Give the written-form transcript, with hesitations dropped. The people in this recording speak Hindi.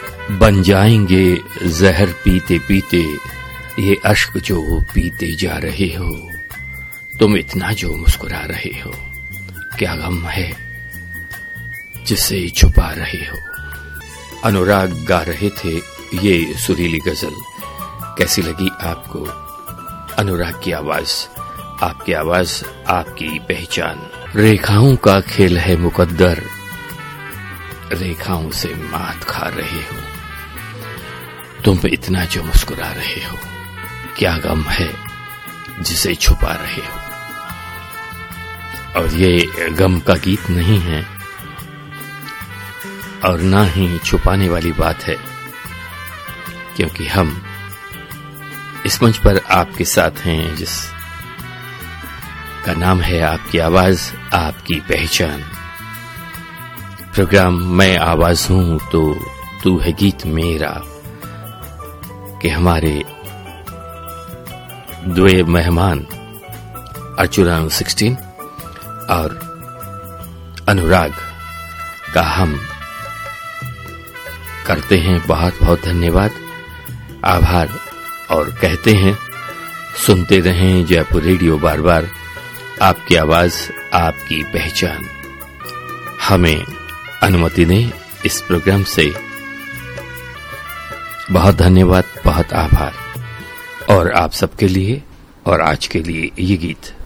बन जाएंगे जहर पीते पीते ये अश्क जो पीते जा रहे हो, तुम इतना जो मुस्कुरा रहे हो, क्या गम है जिसे छुपा रहे हो। अनुराग गा रहे थे ये सुरीली गजल। कैसी लगी आपको अनुराग की आवाज? आपकी आवाज, आपकी पहचान। रेखाओं का खेल है मुकद्दर, रेखाओं से मात खा रहे हो, तुम इतना जो मुस्कुरा रहे हो, क्या गम है जिसे छुपा रहे हो। और ये गम का गीत नहीं है और ना ही छुपाने वाली बात है, क्योंकि हम इस मंच पर आपके साथ हैं जिस का नाम है आपकी आवाज, आपकी पहचान। प्रोग्राम मैं आवाज हूं तो तू है गीत मेरा कि हमारे दो मेहमान अर्चना 16 और अनुराग का हम करते हैं बहुत बहुत धन्यवाद, आभार, और कहते हैं सुनते रहें जयपुर रेडियो, बार बार आपकी आवाज, आपकी पहचान। हमें अनुमति दें इस प्रोग्राम से। बहुत धन्यवाद, बहुत आभार। और आप सबके लिए और आज के लिए ये गीत।